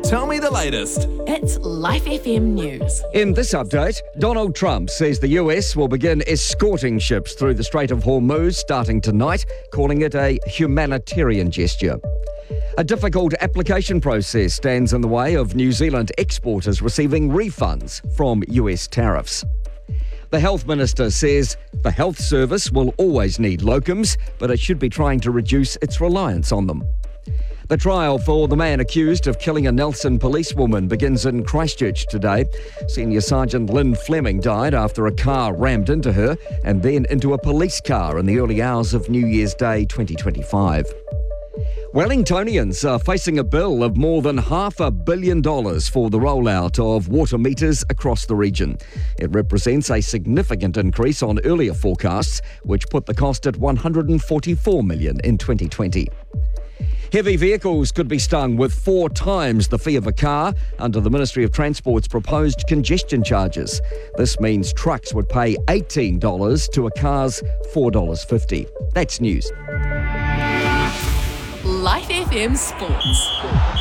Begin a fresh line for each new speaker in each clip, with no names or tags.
Tell me the latest.
It's Life FM News.
In this update, Donald Trump says the US will begin escorting ships through the Strait of Hormuz starting tonight, calling it a humanitarian gesture. A difficult application process stands in the way of New Zealand exporters receiving refunds from US tariffs. The Health Minister says the health service will always need locums, but it should be trying to reduce its reliance on them. The trial for the man accused of killing a Nelson policewoman begins in Christchurch today. Senior Sergeant Lynn Fleming died after a car rammed into her and then into a police car in the early hours of New Year's Day 2025. Wellingtonians are facing a bill of more than $500 million for the rollout of water meters across the region. It represents a significant increase on earlier forecasts, which put the cost at $144 million in 2020. Heavy vehicles could be stung with 4 times the fee of a car under the Ministry of Transport's proposed congestion charges. This means trucks would pay $18 to a car's $4.50. That's news.
Life FM Sports.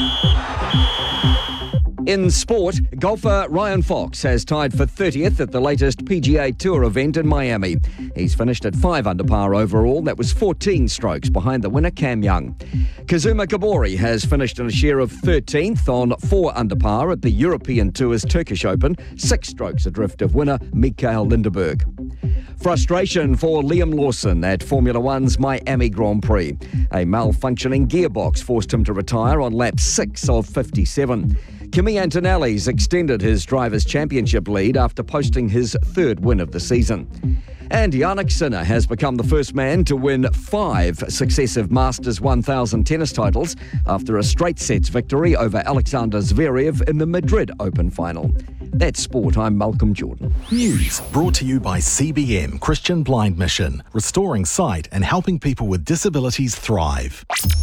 In sport, golfer Ryan Fox has tied for 30th at the latest PGA Tour event in Miami. He's finished at 5 under par overall. That was 14 strokes behind the winner, Cam Young. Kazuma Kobori has finished in a share of 13th on 4 under par at the European Tour's Turkish Open, 6 strokes adrift of winner Mikael Lindeberg. Frustration for Liam Lawson at Formula One's Miami Grand Prix. A malfunctioning gearbox forced him to retire on lap 6 of 57. Kimi Antonelli's extended his Drivers' Championship lead after posting his 3rd win of the season. And Jannik Sinner has become the first man to win 5 successive Masters 1000 tennis titles after a straight sets victory over Alexander Zverev in the Madrid Open final. That's sport. I'm Malcolm Jordan.
News brought to you by CBM Christian Blind Mission, restoring sight and helping people with disabilities thrive.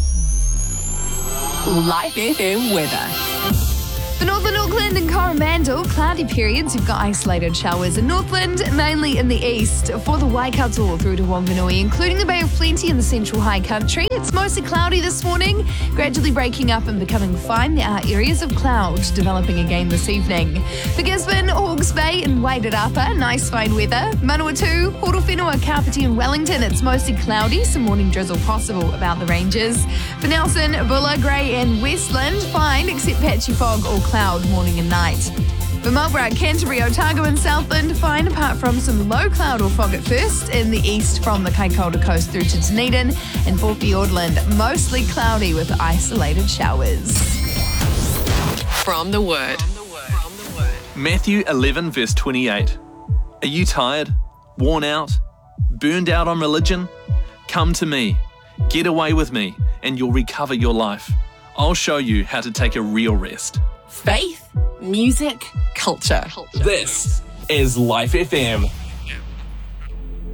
Life FM weather.
For Northern Auckland and Coromandel, cloudy periods. You've got isolated showers in Northland, mainly in the east. For the Waikato through to Wanganui, including the Bay of Plenty in the central high country. It's mostly cloudy this morning, gradually breaking up and becoming fine. There are areas of cloud developing again this evening. For Gisborne, Hawke's Bay and Wairarapa, nice fine weather. Manawatu, Horowhenua, Kapiti and Wellington, it's mostly cloudy. Some morning drizzle possible about the ranges. For Nelson, Bulla, Grey and Westland, fine except patchy fog or cloud morning and night. For Marlborough, Canterbury, Otago and Southland, fine apart from some low cloud or fog at first. In the east from the Kaikoura coast through to Dunedin. And for Fiordland, mostly cloudy with isolated showers.
From the Word.
Matthew 11 verse 28. Are you tired, worn out, burned out on religion? Come to me, get away with me, and you'll recover your life. I'll show you how to take a real rest.
Faith, music, culture.
This is Life FM.